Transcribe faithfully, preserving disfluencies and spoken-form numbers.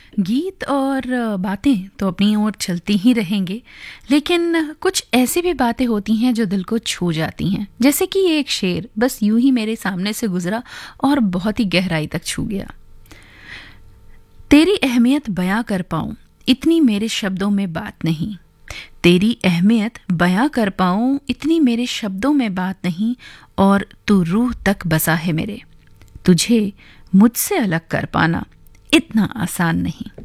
गीत और बातें तो अपनी ओर चलती ही रहेंगे, लेकिन कुछ ऐसी भी बातें होती हैं जो दिल को छू जाती हैं। जैसे कि ये एक शेर बस यूं ही मेरे सामने से गुजरा और बहुत ही गहराई तक छू गया। तेरी अहमियत बयां कर पाऊं इतनी मेरे शब्दों में बात नहीं, तेरी अहमियत बयां कर पाऊं इतनी मेरे शब्दों में बात नहीं, और तू रूह तक बसा है मेरे, तुझे मुझसे अलग कर पाना इतना आसान नहीं।